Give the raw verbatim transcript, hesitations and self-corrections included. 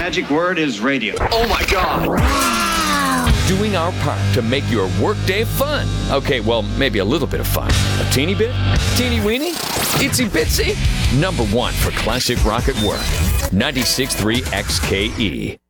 magic word is radio. Oh my God. Doing our part to make your workday fun. Okay, well, maybe a little bit of fun. A teeny bit? Teeny weeny? Itsy bitsy? Number one for classic rock at work. ninety-six point three X K E.